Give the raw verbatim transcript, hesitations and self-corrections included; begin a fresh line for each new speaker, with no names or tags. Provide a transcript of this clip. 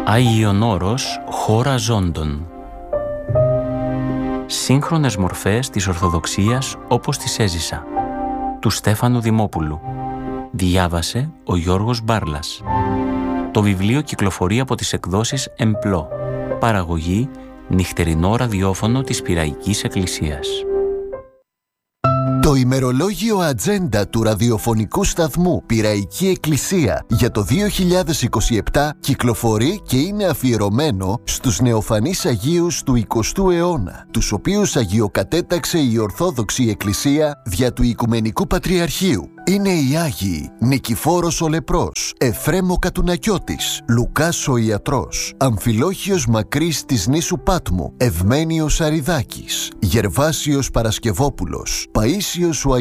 Άγιον Όρος, χώρα ζώντων. Σύγχρονες μορφές της Ορθοδοξίας όπως τις έζησα. Του Στέφανου Δημόπουλου. Διάβασε ο Γιώργος Μπάρλας. Το βιβλίο κυκλοφορεί από τις εκδόσεις Εμπλό. Παραγωγή νυχτερινό ραδιόφωνο της Πειραϊκής Εκκλησίας.
Το ημερολόγιο ατζέντα του ραδιοφωνικού σταθμού Πειραϊκή Εκκλησία για το δύο χιλιάδες είκοσι επτά κυκλοφορεί και είναι αφιερωμένο στους νεοφανείς Αγίους του εικοστού αιώνα, τους οποίους αγιοκατέταξε η Ορθόδοξη Εκκλησία δια του Οικουμενικού Πατριαρχείου. Είναι οι Άγιοι Νικηφόρος ο Λεπρός, Εφρέμ ο Κατουνακιώτης, Λουκάς ο Ιατρός, Αμφιλόχιος Μακρύς της νήσου Πάτμου, Ευμένιος Αριδάκης, Γερβάσιος Παρασκευόπουλος, Παΐσιος ο